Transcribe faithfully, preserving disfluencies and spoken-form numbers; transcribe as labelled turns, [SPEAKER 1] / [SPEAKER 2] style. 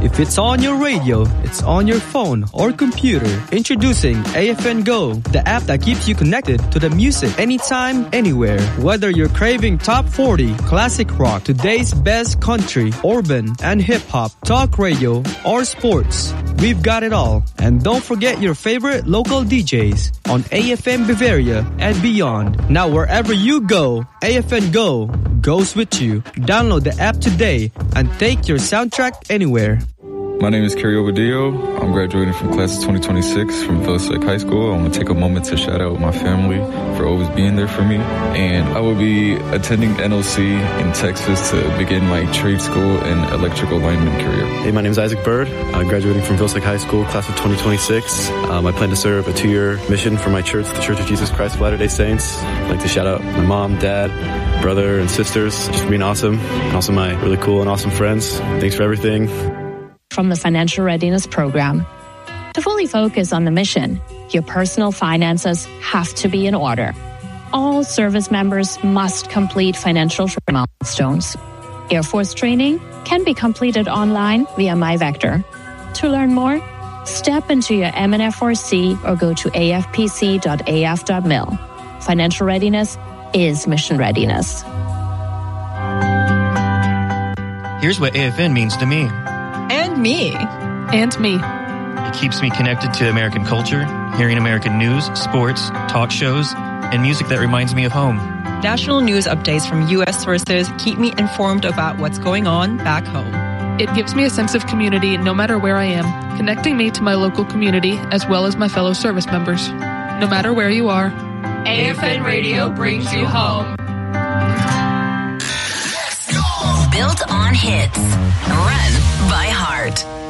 [SPEAKER 1] If it's on your radio, it's on your phone or computer. Introducing A F N Go, the app that keeps you connected to the music anytime, anywhere. Whether you're craving top forty, classic rock, today's best country, urban, and hip-hop, talk radio, or sports, we've got it all. And don't forget your favorite local D Js on A F M Bavaria and beyond. Now wherever you go, A F N Go goes with you. Download the app today and take your soundtrack anywhere.
[SPEAKER 2] My name is Kerry Obadillo. I'm graduating from class of twenty twenty-six from Phillips Lake High School. I want to take a moment to shout out my family for always being there for me. And I will be attending N O C in Texas to begin my trade school and electrical lineman career.
[SPEAKER 3] Hey, my name is Isaac Bird. I'm graduating from Phillips Lake High School, class of twenty twenty-six. Um, I plan to serve a two-year mission for my church, the Church of Jesus Christ of Latter-day Saints. I'd like to shout out my mom, dad, brother, and sisters just for being awesome. And also my really cool and awesome friends. Thanks for everything.
[SPEAKER 4] From the Financial Readiness Program. To fully focus on the mission, your personal finances have to be in order. All service members must complete financial milestones. Air Force training can be completed online via MyVector. To learn more, step into your M N F R C or go to a f p c dot a f dot mil. Financial readiness is mission readiness.
[SPEAKER 5] Here's what A F N means to me.
[SPEAKER 6] And me.
[SPEAKER 7] And me.
[SPEAKER 5] It keeps me connected to American culture, hearing American news, sports, talk shows, and music that reminds me of home.
[SPEAKER 6] National news updates from U S sources keep me informed about what's going on back home.
[SPEAKER 7] It gives me a sense of community no matter where I am, connecting me to my local community as well as my fellow service members. No matter where you are,
[SPEAKER 8] A F N Radio brings you home.
[SPEAKER 9] Built on hits. Run by heart.